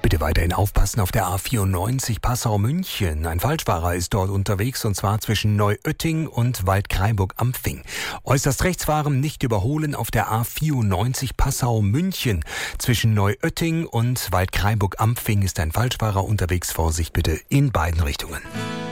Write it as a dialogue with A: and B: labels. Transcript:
A: Bitte weiterhin aufpassen auf der A94 Passau-München. Ein Falschfahrer ist dort unterwegs und zwar zwischen Neuötting und Waldkraiburg-Ampfing. Äußerst rechts fahren, nicht überholen auf der A94 Passau-München. Zwischen Neuötting und Waldkraiburg-Ampfing ist ein Falschfahrer unterwegs. Vorsicht bitte in beiden Richtungen.